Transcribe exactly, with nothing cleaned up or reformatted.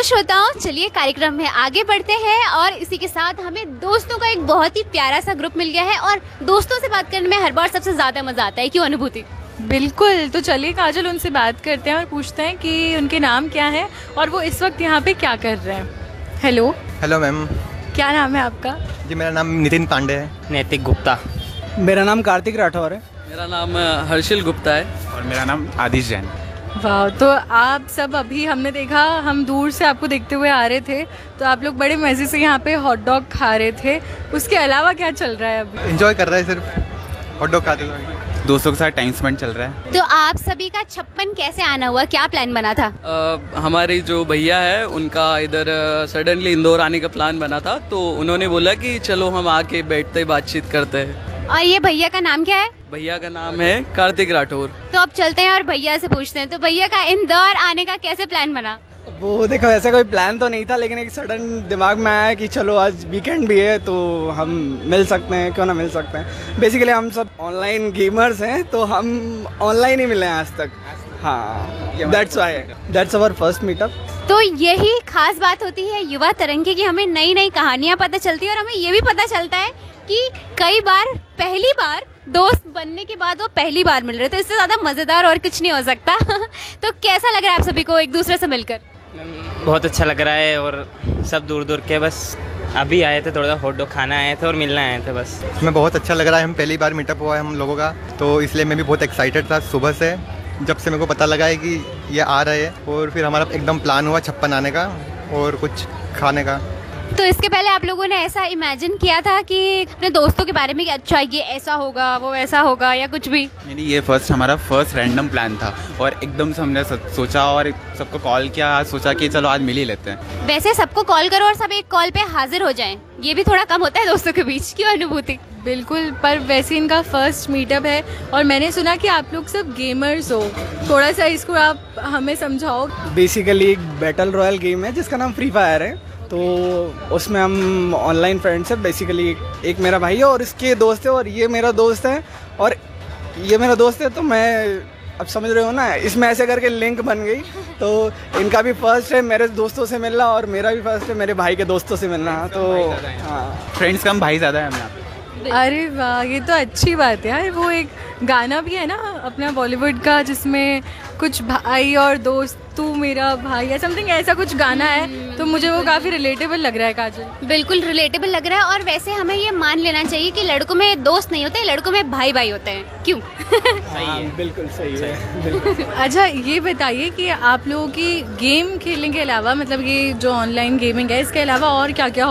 तो श्रोताओं, चलिए कार्यक्रम में आगे बढ़ते हैं और इसी के साथ हमें दोस्तों का एक बहुत ही प्यारा सा ग्रुप मिल गया है और दोस्तों से बात करने में हर बार सबसे ज़्यादा मज़ा आता है। क्यों अनुभूति? बिल्कुल, तो चलिए काजल उनसे बात करते हैं और पूछते हैं कि उनके नाम क्या है और वो इस वक्त यहाँ पे क्या कर रहे हैं। Hello hello ma'am. क्या नाम है आपका? जी मेरा नाम नितिन पांडे है। नैतिक गुप्ता। मेरा नाम कार्तिक राठौर है। मेरा नाम हर्षिल गुप्ता है। और मेरा नाम आदिश जैन। वाह, तो आप सब अभी हमने देखा, हम दूर से आपको देखते हुए आ रहे थे, तो आप लोग बड़े मज़े से यहाँ पे हॉट डॉग खा रहे थे। उसके अलावा क्या चल रहा है अभी? एंजॉय कर रहे हैं, सिर्फ हॉट डॉग खाते हुए। दोस्तों के साथ टाइम स्पेंड चल रहा है। तो आप सभी का छप्पन कैसे आना हुआ, क्या प्लान बना था? आ, हमारी जो भैया है उनका इधर सडनली इंदौर आने का प्लान बना था, तो उन्होंने बोला कि चलो हम आके बैठते ही बातचीत करते हैं। और ये भैया का नाम क्या है? भैया का नाम है कार्तिक राठौर। तो अब चलते हैं और भैया से पूछते हैं, तो भैया का इंदौर आने का कैसे प्लान बना? वो देखो, ऐसा कोई प्लान तो नहीं था, लेकिन एक सडन दिमाग में आया कि चलो आज वीकेंड भी है तो हम मिल सकते हैं, क्यों ना मिल सकते हैं। बेसिकली हम सब ऑनलाइन गेमर्स हैं, तो हम ऑनलाइन ही मिले हैं आज तक। हाँ, that's why that's our first meetup. तो यही खास बात होती है युवा तरंगे की, हमें नई नई कहानियाँ पता चलती है और हमें ये भी पता चलता है कि कई बार पहली बार दोस्त बनने के बाद वो पहली बार मिल रहे थे। इससे ज़्यादा मज़ेदार और कुछ नहीं हो सकता। तो कैसा लग रहा है आप सभी को एक दूसरे से मिलकर? बहुत अच्छा लग रहा है और सब दूर दूर के बस अभी आए थे, थोड़ा हॉट डॉग खाना आए थे और मिलना आए थे बस। हमें बहुत अच्छा लग रहा है, हम पहली बार मीटअप हुआ है हम लोगों का, तो इसलिए मैं भी बहुत एक्साइटेड था सुबह से, जब से मेरे को पता लगा है कि ये आ रहे हैं। और फिर हमारा एकदम प्लान हुआ छप्पन आने का और कुछ खाने का। तो इसके पहले आप लोगों ने ऐसा इमेजिन किया था कि अपने दोस्तों के बारे में कि अच्छा ये ऐसा होगा, वो ऐसा होगा, या कुछ भी? नहीं, ये फर्स्ट हमारा फर्स्ट रैंडम प्लान था और एकदम से हमने सोचा और सबको कॉल किया, आज सोचा कि चलो आज मिल ही लेते हैं। वैसे सबको कॉल करो और सब एक कॉल पे हाजिर हो जाएं, ये भी थोड़ा कम होता है दोस्तों के बीच। क्यों अनुभूति? बिल्कुल, पर वैसे इनका फर्स्ट मीटअप है और मैंने सुना कि आप लोग सब गेमर्स हो, थोड़ा सा इसको आप हमें समझाओ। बेसिकली एक बैटल रॉयल गेम है जिसका नाम फ्री फायर है, तो उसमें हम ऑनलाइन फ्रेंड्स हैं। बेसिकली एक मेरा भाई है और इसके दोस्त है और ये मेरा दोस्त है और ये मेरा दोस्त है, तो मैं अब समझ रहे हो ना, इसमें ऐसे करके लिंक बन गई। तो इनका भी फर्स्ट है मेरे दोस्तों से मिलना और मेरा भी फर्स्ट है मेरे भाई के दोस्तों से मिलना। तो हाँ, फ्रेंड्स कम भाई ज़्यादा है हमें यहाँ पे। अरे वाह, ये तो अच्छी बात है यार। वो एक गाना भी है ना अपना बॉलीवुड का जिसमें कुछ भाई और दोस्त, तू मेरा भाई या समथिंग ऐसा कुछ गाना है, तो मुझे वो काफ़ी रिलेटेबल लग रहा है काजल। बिल्कुल रिलेटेबल लग रहा है। और वैसे हमें ये मान लेना चाहिए कि लड़कों में दोस्त नहीं होते, लड़कों में भाई भाई होते हैं। क्यों? हाँ, बिल्कुल सही है, बिल्कुल। अच्छा, ये बताइए कि आप लोगों की गेम खेलने के अलावा, मतलब ये जो ऑनलाइन गेमिंग है, इसके अलावा और क्या क्या